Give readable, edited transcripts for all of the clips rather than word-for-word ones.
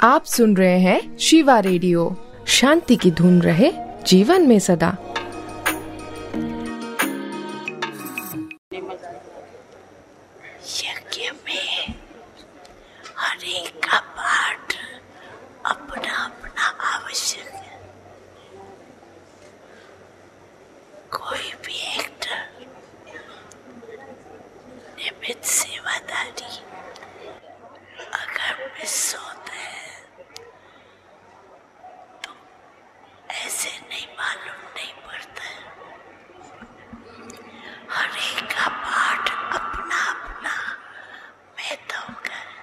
आप सुन रहे हैं शिवा रेडियो। शांति की धुन रहे जीवन में सदा। यज्ञ में हर एक का पाठ अपना अपना आवश्यक है। कोई भी एक्टर, नियमित सेवादारी अगर मिस होता है तो ऐसे नहीं मालूम नहीं पड़ता है। हर एक का पाठ अपना अपना महत्व का है।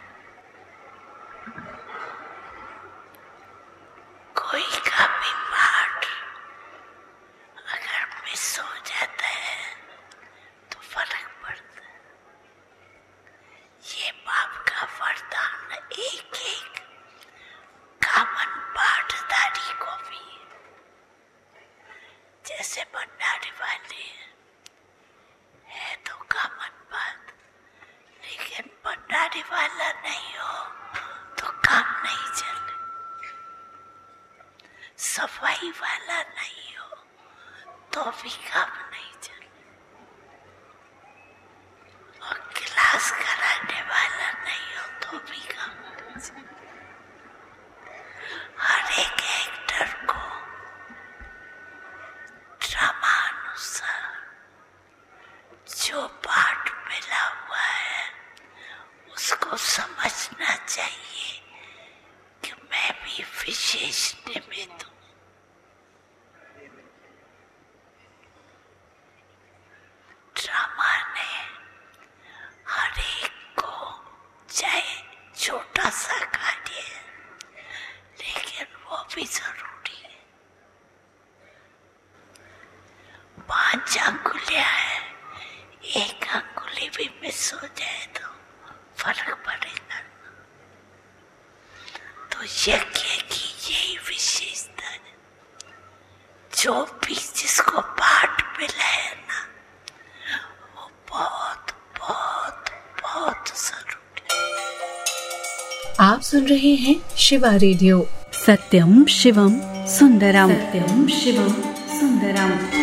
कोई का भी पाठ अगर मिस हो जाता है तो फर्क पड़ता है। ये बाप का वरदान एक एक कामन पाठधारी को भी है। जैसे भंडारी वाले है तो कामन पाठ, लेकिन भंडारी वाला नहीं हो तो काम नहीं चले। सफाई वाला नहीं हो तो भी काम नहीं चले। और क्लास कराने वाला नहीं हो तो भी काम नहीं चले। हर एक एक्टर को ड्रामा अनुसार जो पाठ मिला हुआ है उसको समझना चाहिए कि मैं भी विशेष निमित्त हूँ। ड्रामा ने हर एक को चाहे छोटा सा कार्य है लेकिन वो भी जरूरी है। 5 अंगुलियां हैं, एक अंगुली भी मिस हो जाए तो फर्क पड़ेगा। तो यज्ञ की यही विशेषता है। जो भी जिसको पाठ मिला है ना वो बहुत बहुत बहुत जरूरी है। आप सुन रहे हैं शिवा रेडियो। सत्यम शिवम सुंदरम। सत्यम शिवम सुंदरम।